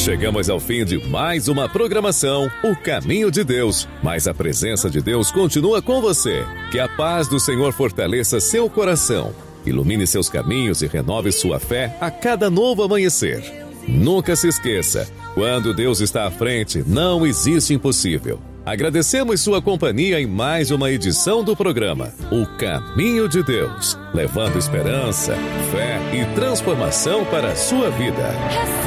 Chegamos ao fim de mais uma programação, O Caminho de Deus. Mas a presença de Deus continua com você. Que a paz do Senhor fortaleça seu coração, ilumine seus caminhos e renove sua fé a cada novo amanhecer. Nunca se esqueça, quando Deus está à frente, não existe impossível. Agradecemos sua companhia em mais uma edição do programa O Caminho de Deus, levando esperança, fé e transformação para a sua vida.